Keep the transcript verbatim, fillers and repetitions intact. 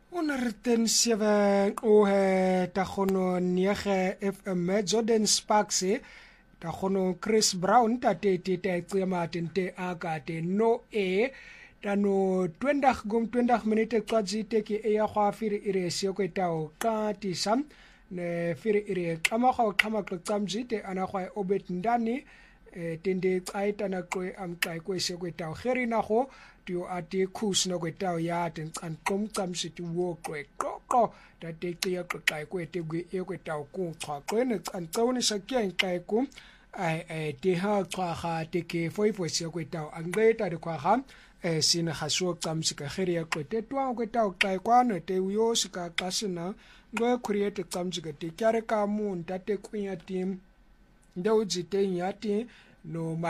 honderd sewe o he tagono nege F M Jordan Sparks tagono Chris Brown tate tete tsema tente aga te no e tano twenty gum twenty minute kwazi teke e ya gwa firi ire se ko tawo ka tisam ne firi ire kama go kama tsamji te ana gwa obet ndani tende qaitana qwe amqai kwese kwetaw kherina go tio ate khus no kwetaw ya tentsan qomqamsi ti wo qwe qoqo tate qiya qai kwete gwe ekwetaw ku qaqwene qanqawni shakya qai ku ai ai te ha qha te ke foi foi se kwetaw angbeta de kwa ha e sina hasho qamsi ka kheria kwete twa kwetaw qai kwana te uyo sika qasina ngwe create qamsi ka te kyare ka mun tate kunya tim ndauji te yati no